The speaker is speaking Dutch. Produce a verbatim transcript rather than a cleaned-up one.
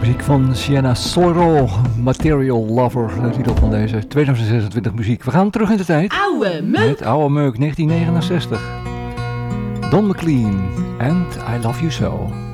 Muziek van Sienna Sorrell, Material Lover, de titel van deze tweeduizend zesentwintig muziek. We gaan terug in de tijd. Oude meuk! Met Oude Meuk negentien negenenzestig. Don McLean, and I Love You So.